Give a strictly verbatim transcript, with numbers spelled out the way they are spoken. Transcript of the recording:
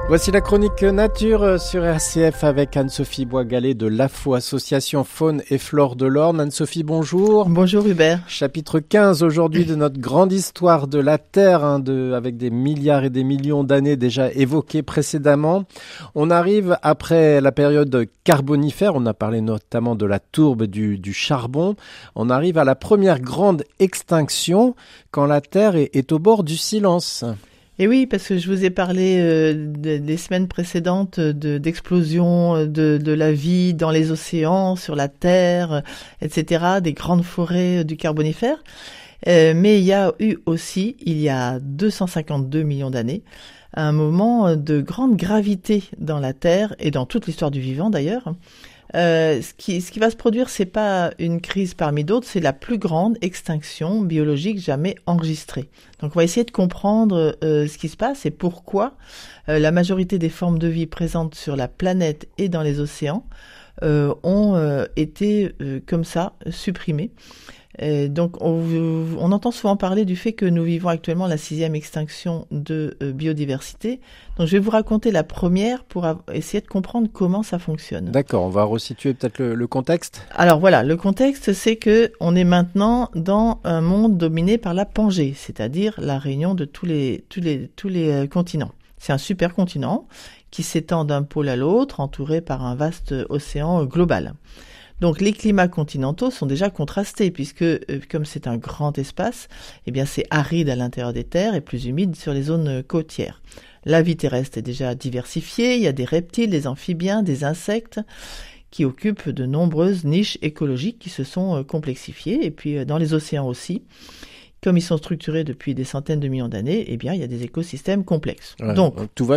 Voici la chronique nature sur R C F avec Anne-Sophie Boisgalet de l'A F O, Association Faune et Flore de l'Orne. Anne-Sophie, bonjour. Bonjour Hubert. Chapitre quinze aujourd'hui de notre grande histoire de la Terre, hein, de, avec des milliards et des millions d'années déjà évoquées précédemment. On arrive après la période carbonifère, on a parlé notamment de la tourbe du, du charbon. On arrive à la première grande extinction quand la Terre est, est au bord du silence. Et oui, parce que je vous ai parlé euh, de, des semaines précédentes de, d'explosion de, de la vie dans les océans, sur la Terre, et cetera, des grandes forêts du Carbonifère. Euh, mais il y a eu aussi, il y a deux cent cinquante-deux millions d'années, un moment de grande gravité dans la Terre et dans toute l'histoire du vivant d'ailleurs. Euh, ce qui, ce qui va se produire, c'est pas une crise parmi d'autres, c'est la plus grande extinction biologique jamais enregistrée. Donc, on va essayer de comprendre euh, ce qui se passe et pourquoi euh, la majorité des formes de vie présentes sur la planète et dans les océans euh, ont euh, été euh, comme ça supprimées. Et donc, on, on entend souvent parler du fait que nous vivons actuellement la sixième extinction de euh, biodiversité. Donc, je vais vous raconter la première pour a- essayer de comprendre comment ça fonctionne. D'accord, on va resituer peut-être le, le contexte. Alors voilà, le contexte, c'est que on est maintenant dans un monde dominé par la Pangée, c'est-à-dire la réunion de tous les tous les tous les euh, continents. C'est un supercontinent qui s'étend d'un pôle à l'autre, entouré par un vaste océan euh, global. Donc les climats continentaux sont déjà contrastés puisque euh, comme c'est un grand espace, eh bien c'est aride à l'intérieur des terres et plus humide sur les zones euh, côtières. La vie terrestre est déjà diversifiée, il y a des reptiles, des amphibiens, des insectes qui occupent de nombreuses niches écologiques qui se sont euh, complexifiées et puis euh, dans les océans aussi. Comme ils sont structurés depuis des centaines de millions d'années, eh bien il y a des écosystèmes complexes. Ouais, Donc tout va